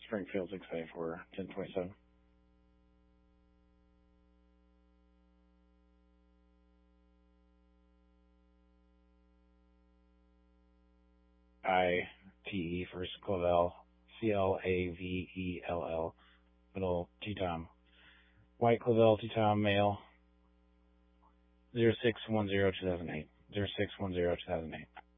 Springfield 654 1027. ITE first Clavel, CLAVELL, middle T-Tom. White Clavel T-Tom male, 0610-2008. 0610-2008.